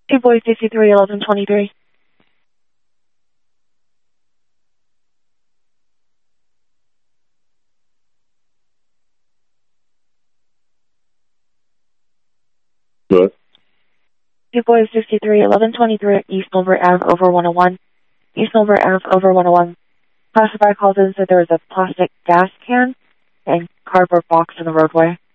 Two boys, DC 31123. Good. Two boys, 63, 1123, East Milbury Ave over 101. East Milbury Ave over 101. Passerby called in and said there was a plastic gas can and cardboard box in the roadway.